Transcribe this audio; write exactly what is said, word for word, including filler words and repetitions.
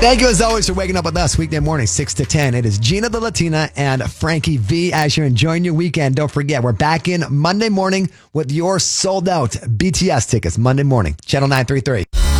Thank you as always for waking up with us weekday morning, six to ten. It is Gina the Latina and Frankie V. As you're enjoying your weekend, don't forget, we're back in Monday morning with your sold out B T S tickets. Monday morning, Channel nine thirty-three.